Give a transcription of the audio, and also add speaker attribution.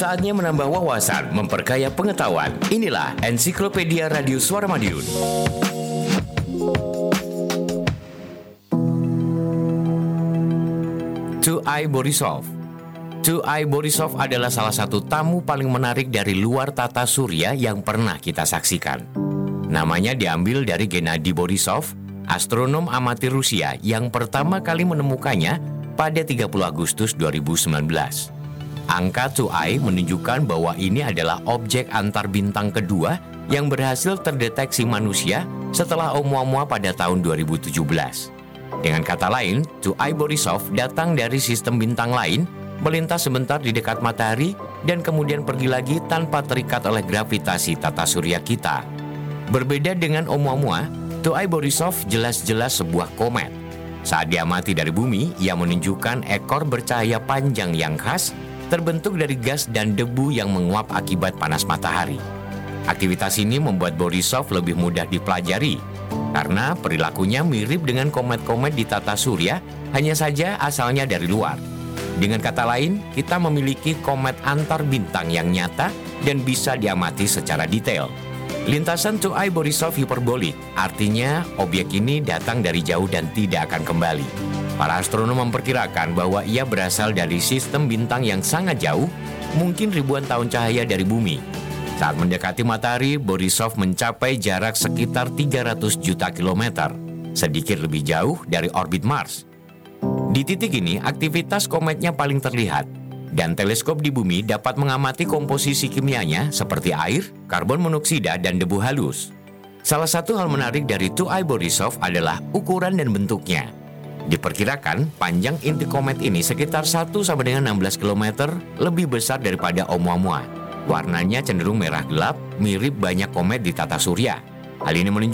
Speaker 1: Saatnya menambah wawasan, memperkaya pengetahuan. Inilah Ensiklopedia Radio Suara Madiun. Tuai Borisov. Tuai Borisov adalah salah satu tamu paling menarik dari luar tata surya yang pernah kita saksikan. Namanya diambil dari Gennady Borisov, astronom amatir Rusia yang pertama kali menemukannya pada 30 Agustus 2019. Angka Tuai menunjukkan bahwa ini adalah objek antar bintang kedua yang berhasil terdeteksi manusia setelah Oumuamua pada tahun 2017. Dengan kata lain, Tuai Borisov datang dari sistem bintang lain, melintas sebentar di dekat matahari, dan kemudian pergi lagi tanpa terikat oleh gravitasi tata surya kita. Berbeda dengan Oumuamua, Tuai Borisov jelas-jelas sebuah komet. Saat diamati dari bumi, ia menunjukkan ekor bercahaya panjang yang khas, terbentuk dari gas dan debu yang menguap akibat panas matahari. Aktivitas ini membuat Borisov lebih mudah dipelajari, karena perilakunya mirip dengan komet-komet di tata surya, hanya saja asalnya dari luar. Dengan kata lain, kita memiliki komet antar bintang yang nyata dan bisa diamati secara detail. Lintasan Tuai Borisov hiperbolik, artinya objek ini datang dari jauh dan tidak akan kembali. Para astronom memperkirakan bahwa ia berasal dari sistem bintang yang sangat jauh, mungkin ribuan tahun cahaya dari bumi. Saat mendekati matahari, Borisov mencapai jarak sekitar 300 juta kilometer, sedikit lebih jauh dari orbit Mars. Di titik ini, aktivitas kometnya paling terlihat, dan teleskop di bumi dapat mengamati komposisi kimianya seperti air, karbon monoksida, dan debu halus. Salah satu hal menarik dari Tuai Borisov adalah ukuran dan bentuknya. Diperkirakan panjang inti komet ini sekitar 1 sampai dengan 16 km lebih besar daripada Oumuamua. Warnanya cenderung merah gelap, mirip banyak komet di tata surya. Hal ini menunjukkan